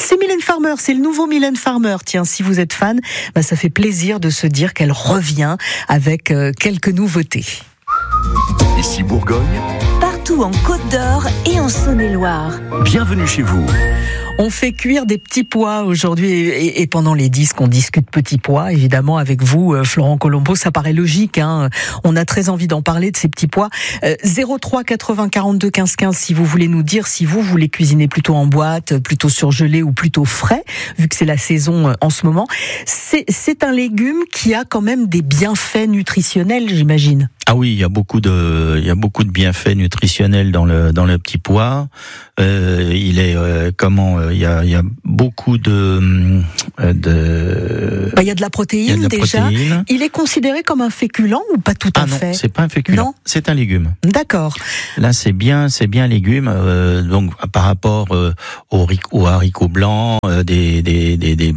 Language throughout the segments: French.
C'est Mylène Farmer, c'est le nouveau Mylène Farmer. Tiens, si vous êtes fan, ça fait plaisir de se dire qu'elle revient avec quelques nouveautés. Ici Bourgogne, partout en Côte d'Or et en Saône-et-Loire. Bienvenue chez vous. On fait cuire des petits pois aujourd'hui et pendant les disques, on discute petits pois, évidemment, avec vous, Florent Colombo. Ça paraît logique, hein. On a très envie d'en parler de ces petits pois. 03 80 42 15 15 si vous voulez nous dire si vous les cuisinez plutôt en boîte, plutôt surgelé ou plutôt frais, vu que c'est la saison en ce moment. C'est un légume qui a quand même des bienfaits nutritionnels, j'imagine. Ah oui, il y a beaucoup de bienfaits nutritionnels dans le petit pois. Il y a beaucoup de. Il y a de la protéine déjà. Il est considéré comme un féculent ou pas tout à fait? Non, c'est pas un féculent. Non, c'est un légume. D'accord. Là, c'est bien un légume. Donc par rapport aux haricots blancs, le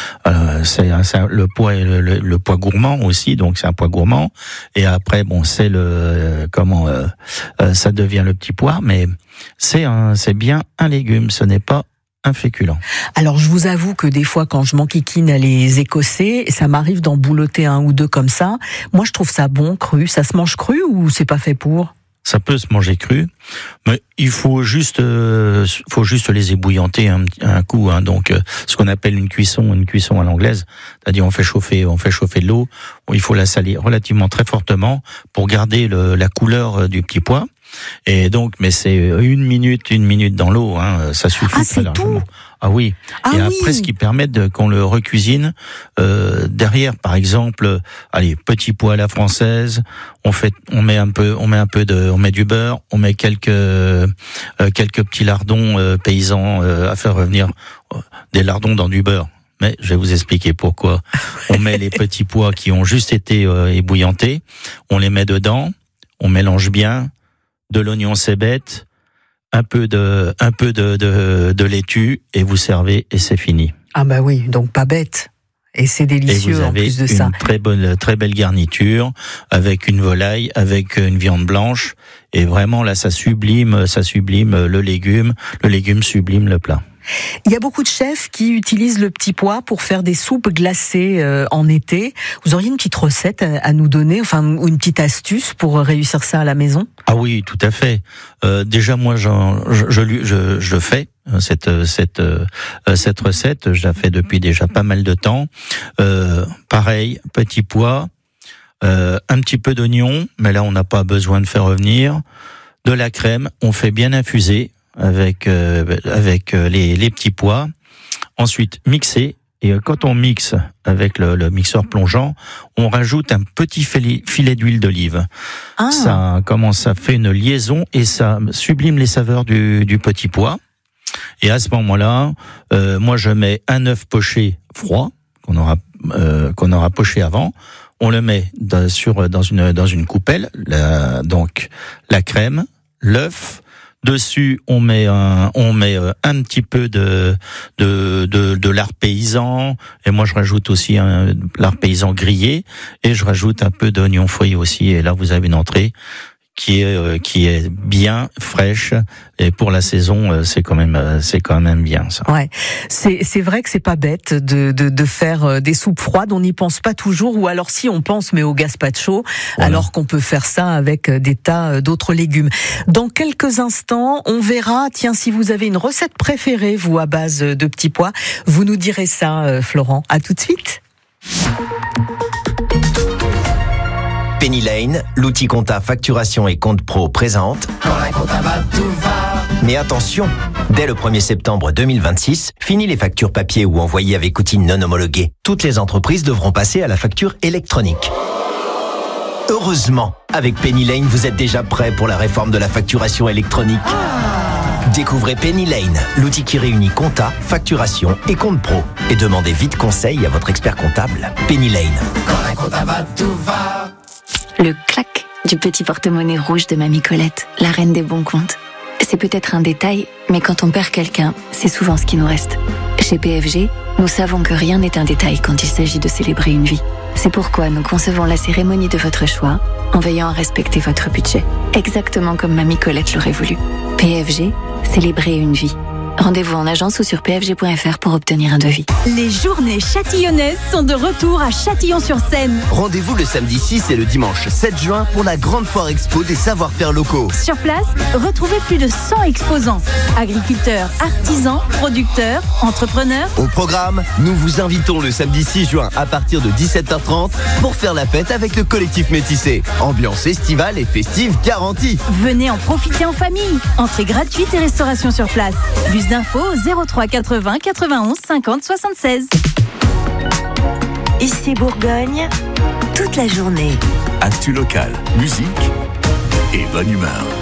pois le pois gourmand aussi. Donc c'est un pois gourmand. Et après, c'est ça devient le petit pois, mais c'est bien un légume, ce n'est pas un féculent. Alors je vous avoue que des fois quand je m'enquiquine à les écosser, ça m'arrive d'en boulotter un ou deux comme ça. Moi je trouve ça bon, cru. Ça se mange cru ou c'est pas fait pour ? Ça peut se manger cru, mais il faut juste les ébouillanter un coup, hein. Donc ce qu'on appelle une cuisson à l'anglaise, c'est-à-dire on fait chauffer de l'eau, il faut la salir relativement très fortement pour garder la couleur du petit pois. Et donc, mais c'est une minute dans l'eau, hein, ça suffit très largement. Tout. Ah oui. Et après, ce qui permet qu'on le recuisine derrière, par exemple, petit pois à la française. On met du beurre, on met quelques petits lardons paysans à faire revenir des lardons dans du beurre. Mais je vais vous expliquer pourquoi. On met les petits pois qui ont juste été ébouillantés, on les met dedans, on mélange bien. De l'oignon cébette, un peu de laitue et vous servez et c'est fini. Ah bah oui, donc pas bête. Et c'est délicieux en plus de ça. Et vous avez une très belle garniture avec une volaille, avec une viande blanche et vraiment là ça sublime le légume sublime le plat. Il y a beaucoup de chefs qui utilisent le petit pois pour faire des soupes glacées en été. Vous auriez une petite recette à nous donner, ou une petite astuce pour réussir ça à la maison? Ah oui, tout à fait. Déjà moi, je fais cette recette. Je la fais depuis déjà pas mal de temps. Pareil, petit pois, un petit peu d'oignon, mais là on n'a pas besoin de faire revenir. De la crème, on fait bien infuser. Avec les petits pois, ensuite mixer, et quand on mixe avec le mixeur plongeant, on rajoute un petit filet d'huile d'olive. Ça fait une liaison et ça sublime les saveurs du petit pois. Et à ce moment-là, moi je mets un œuf poché froid qu'on aura poché avant. On le met dans une coupelle, donc la crème, l'œuf. Dessus, on met un petit peu de lard paysan, et moi je rajoute aussi un lard paysan grillé, et je rajoute un peu d'oignon frit aussi, et là vous avez une entrée qui est bien fraîche, et pour la saison c'est quand même bien ça. Ouais, c'est vrai que c'est pas bête de faire des soupes froides, on n'y pense pas toujours, ou alors si on pense, mais au gazpacho, voilà. Alors qu'on peut faire ça avec des tas d'autres légumes. Dans quelques instants, on verra, tiens, si vous avez une recette préférée vous à base de petits pois, vous nous direz ça, Florent. À tout de suite. Penny Lane, l'outil compta facturation et compte pro présente. Quand la compta va, tout va. Mais attention, dès le 1er septembre 2026, fini les factures papier ou envoyées avec outils non homologués. Toutes les entreprises devront passer à la facture électronique. Heureusement, avec Penny Lane, vous êtes déjà prêt pour la réforme de la facturation électronique. Découvrez Penny Lane, l'outil qui réunit compta, facturation et compte pro. Et demandez vite conseil à votre expert comptable. Penny Lane. Quand la compta va, tout va. Le clac du petit porte-monnaie rouge de Mamie Colette, la reine des bons comptes. C'est peut-être un détail, mais quand on perd quelqu'un, c'est souvent ce qui nous reste. Chez PFG, nous savons que rien n'est un détail quand il s'agit de célébrer une vie. C'est pourquoi nous concevons la cérémonie de votre choix en veillant à respecter votre budget. Exactement comme Mamie Colette l'aurait voulu. PFG, célébrer une vie. Rendez-vous en agence ou sur pfg.fr pour obtenir un devis. Les journées châtillonnaises sont de retour à Châtillon-sur-Seine. Rendez-vous le samedi 6 et le dimanche 7 juin pour la grande foire expo des savoir-faire locaux. Sur place, retrouvez plus de 100 exposants. Agriculteurs, artisans, producteurs, entrepreneurs. Au programme, nous vous invitons le samedi 6 juin à partir de 17h30 pour faire la fête avec le collectif Métissé. Ambiance estivale et festive garantie. Venez en profiter en famille. Entrée gratuite et restauration sur place. Plus d'infos au 03 80 91 50 76. Ici Bourgogne, toute la journée. Actu locale, musique et bonne humeur.